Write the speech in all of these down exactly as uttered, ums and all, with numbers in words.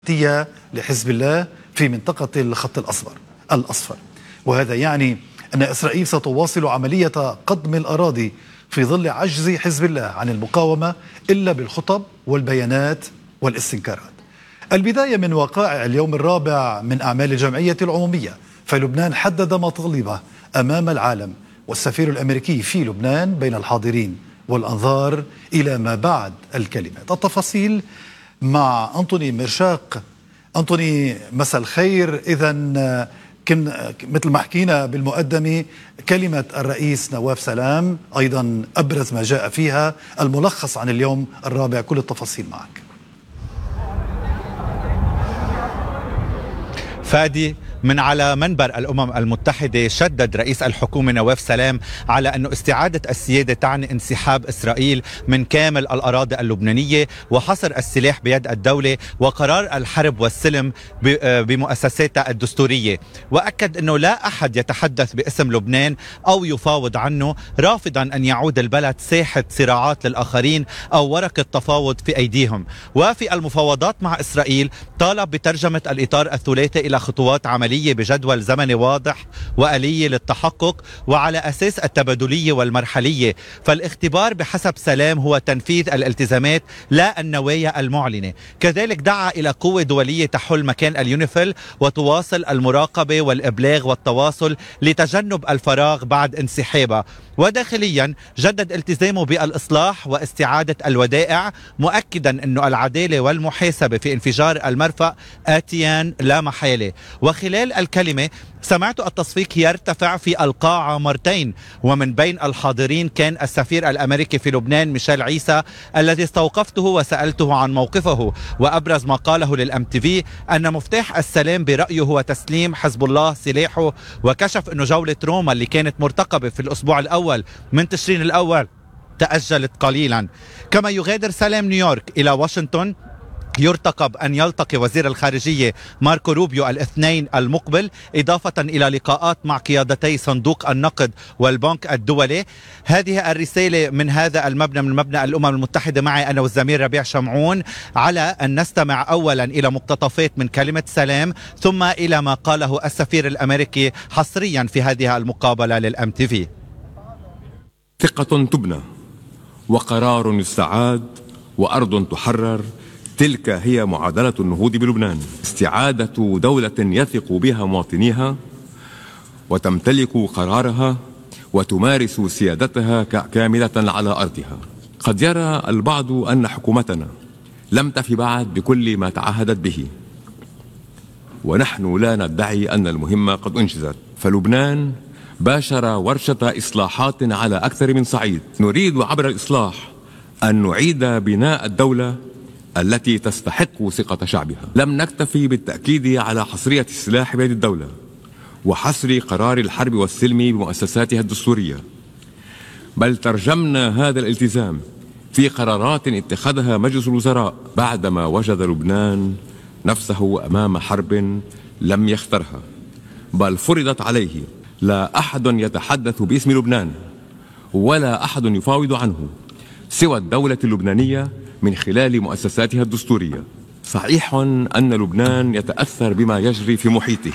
لحزب الله في منطقة الخط الأصفر الأصفر وهذا يعني أن إسرائيل ستواصل عملية قضم الأراضي في ظل عجز حزب الله عن المقاومة إلا بالخطب والبيانات والاستنكارات. البداية من وقائع اليوم الرابع من أعمال الجمعية العمومية، فلبنان حدد مطالبه أمام العالم والسفير الأمريكي في لبنان بين الحاضرين والأنظار إلى ما بعد الكلمات. التفاصيل مع أنطوني مرشاق. أنطوني، مساء الخير. إذن كن مثل ما حكينا بالمقدمة كلمة الرئيس نواف سلام أيضا أبرز ما جاء فيها، الملخص عن اليوم الرابع، كل التفاصيل معك. فادي، من على منبر الأمم المتحدة شدد رئيس الحكومة نواف سلام على أن استعادة السيادة تعني انسحاب إسرائيل من كامل الأراضي اللبنانية وحصر السلاح بيد الدولة وقرار الحرب والسلم بمؤسساتها الدستورية، وأكد أنه لا أحد يتحدث باسم لبنان أو يفاوض عنه، رافضا أن يعود البلد ساحة صراعات للآخرين أو ورقة تفاوض في أيديهم. وفي المفاوضات مع إسرائيل طالب بترجمة الإطار الثلاثي إلى خطوات عملية بجدول زمني واضح وآلية للتحقق وعلى أساس التبادلية والمرحلية، فالاختبار بحسب سلام هو تنفيذ الالتزامات لا النوايا المعلنة. كذلك دعا إلى قوة دولية تحل مكان اليونيفيل وتواصل المراقبة والإبلاغ والتواصل لتجنب الفراغ بعد انسحابها. وداخليا جدد التزامه بالإصلاح واستعادة الودائع، مؤكدا أن العدالة والمحاسبة في انفجار المرفأ آتيان لا محالة. وخلال الكلمة سمعت التصفيق يرتفع في القاعة مرتين، ومن بين الحاضرين كان السفير الأمريكي في لبنان ميشيل عيسى الذي استوقفته وسألته عن موقفه، وأبرز ما قاله للأم تي في أن مفتاح السلام برأيه هو تسليم حزب الله سلاحه، وكشف أنه جولة روما اللي كانت مرتقبة في الأسبوع الأول من تشرين الأول تأجلت قليلا. كما يغادر سلام نيويورك إلى واشنطن، يرتقب أن يلتقي وزير الخارجية ماركو روبيو الاثنين المقبل، إضافة إلى لقاءات مع قيادتي صندوق النقد والبنك الدولي. هذه الرسالة من هذا المبنى، من مبنى الأمم المتحدة، معي أنا والزميل ربيع شمعون، على أن نستمع أولا إلى مقتطفات من كلمة سلام ثم إلى ما قاله السفير الأمريكي حصريا في هذه المقابلة للأم تي في. ثقة تبنى وقرار يستعاد وأرض تحرر، تلك هي معادلة النهوض بلبنان. استعادة دولة يثق بها مواطنيها وتمتلك قرارها وتمارس سيادتها كاملة على أرضها. قد يرى البعض أن حكومتنا لم تف بعد بكل ما تعهدت به، ونحن لا ندعي أن المهمة قد أنجزت، فلبنان باشر ورشة إصلاحات على أكثر من صعيد. نريد عبر الإصلاح أن نعيد بناء الدولة التي تستحق ثقة شعبها. لم نكتفي بالتأكيد على حصرية السلاح بيد الدولة وحصر قرار الحرب والسلم بمؤسساتها الدستورية، بل ترجمنا هذا الالتزام في قرارات اتخذها مجلس الوزراء بعدما وجد لبنان نفسه أمام حرب لم يخترها، بل فرضت عليه. لا أحد يتحدث باسم لبنان ولا أحد يفاوض عنه سوى الدولة اللبنانية من خلال مؤسساتها الدستورية. صحيح أن لبنان يتأثر بما يجري في محيطه،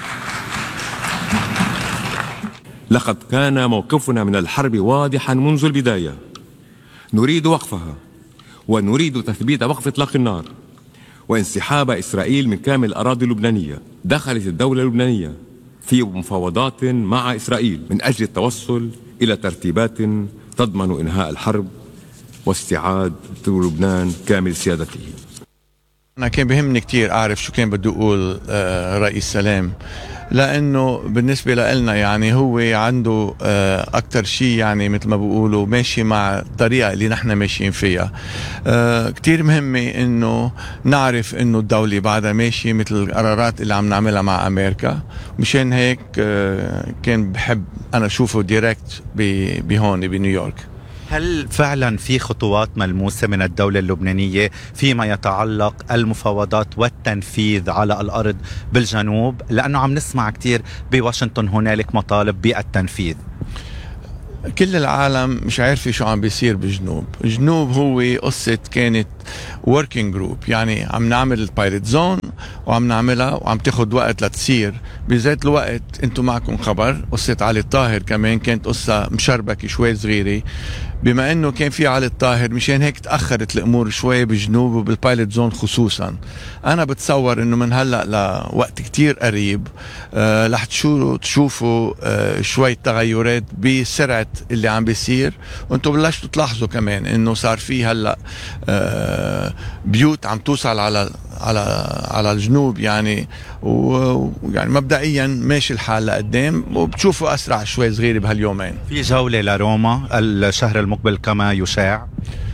لقد كان موقفنا من الحرب واضحا منذ البداية. نريد وقفها ونريد تثبيت وقف إطلاق النار وانسحاب إسرائيل من كامل الأراضي اللبنانية. دخلت الدولة اللبنانية في مفاوضات مع إسرائيل من أجل التوصل إلى ترتيبات تضمن إنهاء الحرب واستعادة لبنان كامل سيادته. أنا كان بهمني كتير أعرف شو كان بده يقول رئيس سلام، لأنه بالنسبة لنا يعني هو عنده أكتر شيء يعني مثل ما بيقولوا ماشي مع الطريقة اللي نحن ماشيين فيها. كتير مهمة إنه نعرف إنه الدولة بعدها ماشي مثل القرارات اللي عم نعملها مع أمريكا، مشان هيك كان بحب أنا أشوفه ديركت بهون بنيويورك. هل فعلا في خطوات ملموسة من الدولة اللبنانية فيما يتعلق المفاوضات والتنفيذ على الأرض بالجنوب؟ لأنه عم نسمع كتير بواشنطن هنالك مطالب بالتنفيذ. كل العالم مش عارفة شو عم بيصير بالجنوب. الجنوب هو قصة كانت working group، يعني عم نعمل البايلوت زون وعم نعملها وعم تاخد وقت لتصير. بذات الوقت انتم معكم خبر قصة علي الطاهر كمان كانت قصة مشربكة شوي صغيرة، بما انه كان في علي الطاهر مشان هيك تأخرت الامور شوي بجنوب وبالبايلوت زون خصوصا. انا بتصور انه من هلأ لوقت كتير قريب آه رح تشوفوا آه شوي تغيرات بسرعة اللي عم بيصير، وانتم بلشتوا تلاحظوا كمان انه صار في هلأ آه بيوت عم توصل على على على الجنوب يعني، ويعني مبدئيا ماشي الحال لقدام، وبتشوفوا اسرع شوي صغيره بهاليومين. في جوله لروما الشهر المقبل كما يشاع؟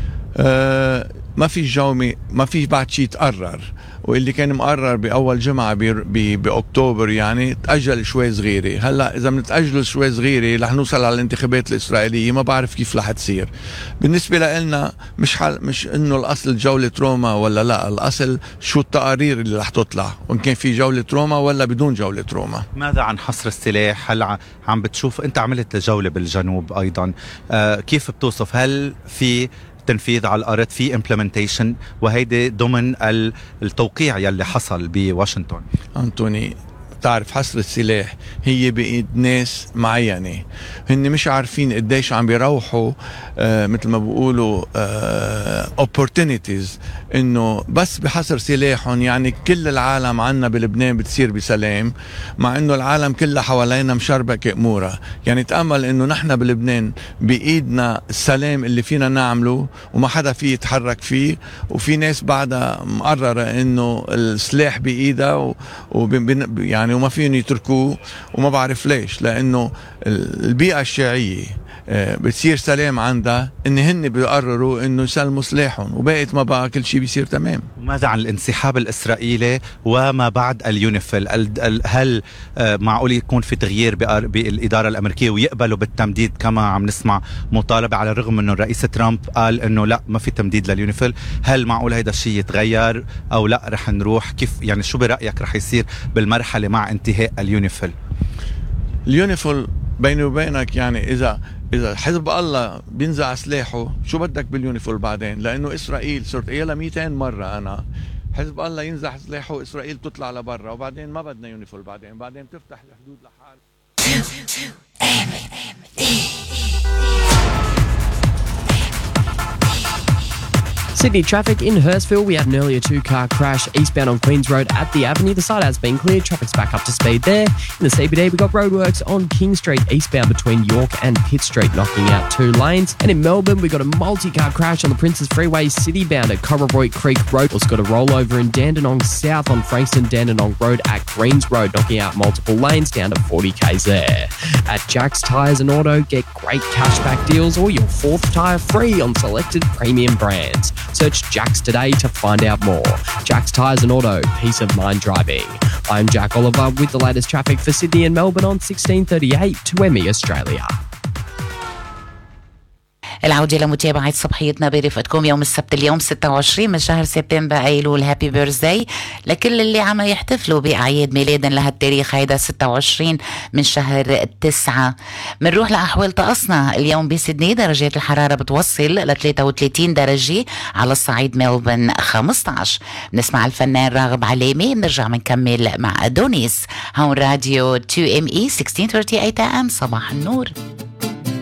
آه ما في جومي، ما في بعد شيء تقرر، واللي كان مقرر بأول جمعة بأكتوبر يعني تأجل شوي صغيرة. هلأ إذا بنتأجل شوي صغيرة رح نوصل على الانتخابات الإسرائيلية، ما بعرف كيف رح تصير. بالنسبة لنا مش حل مش إنه الأصل جولة روما ولا لا، الأصل شو التقارير اللي رح تطلع، وإن كان في جولة روما ولا بدون جولة روما. ماذا عن حصر السلاح؟ هل عم بتشوف أنت عملت جولة بالجنوب أيضا، آه كيف بتوصف؟ هل في تنفيذ على الأرض، في implementation، وهيدي ضمن التوقيع يلي حصل بواشنطن؟ أنتوني تعرف حصر السلاح هي بإيد ناس معينة، هن مش عارفين قديش عم بيروحوا آه مثل ما بيقولوا آه opportunities انه بس بحصر سلاحهم يعني كل العالم عنا بلبنان بتصير بسلام، مع انه العالم كلها حوالينا مشربكة امورها. يعني تأمل انه نحن بلبنان بإيدنا السلام اللي فينا نعمله وما حدا فيه يتحرك فيه، وفي ناس بعدها مقررة انه السلاح بإيدها و... وب... يعني وما فيهم يتركوه، وما بعرف ليش، لأنه البيئة الشيعية بتصير سلام عندها إن هن بيقرروا إنه يسلموا سلاحهم، وبقيت ما بقى كل شيء بيصير تمام. وماذا عن الانسحاب الإسرائيلي وما بعد اليونيفيل؟ هل معقول يكون في تغيير بالإدارة الأمريكية ويقبلوا بالتمديد كما عم نسمع مطالبة، على الرغم إنه الرئيس ترامب قال إنه لا ما في تمديد لليونيفيل؟ هل معقول هيدا الشيء يتغير أو لا رح نروح كيف؟ يعني شو برأيك رح يصير بالمرحلة مع انتهاء اليونيفيل؟ اليونيفيل بيني وبينك يعني إذا إذا حزب الله بينزع سلاحه شو بدك باليونيفيل بعدين؟ لأنه إسرائيل صرت قايلها مئتين مرة أنا، حزب الله ينزع سلاحه وإسرائيل تطلع لبرا، وبعدين ما بدنا يونيفيل، بعدين بعدين تفتح الحدود لحال. Sydney traffic in Hurstville. We had an earlier two-car crash eastbound on Queens Road at the Avenue. The side has been cleared. Traffic's back up to speed there. In the C B D, we got roadworks on King Street eastbound between York and Pitt Street, knocking out two lanes. And in Melbourne, we got a multi-car crash on the Princes Freeway city-bound at Coraroy Creek Road. Also got a rollover in Dandenong South on Frankston Dandenong Road at Greens Road, knocking out multiple lanes down to forty kays there. At Jack's Tyres and Auto, get great cashback deals or your fourth tyre free on selected premium brands. Search Jack's today to find out more. Jack's Tyres and Auto, peace of mind driving. I'm Jack Oliver with the latest traffic for Sydney and Melbourne on sixteen thirty-eight to M E Australia. العودة لمتابعة صبحيتنا برفقتكم يوم السبت اليوم ستة وعشرين من شهر سبتمبر، أيلول. هابي بيرثداي لكل اللي عم يحتفلوا بأعياد ميلاد لهالتاريخ، هيدا ستة وعشرين من شهر تسعة. منروح لأحوال طقسنا اليوم بسيدني. درجات الحرارة بتوصل ل ثلاثة وثلاثين درجة، على الصعيد ملبورن خمسة عشر. بنسمع الفنان راغب علامي، بنرجع منكمل مع أدونيس. هون راديو تو إم إي ستة عشر ثلاثة وثلاثين إيه إم. صباح النور.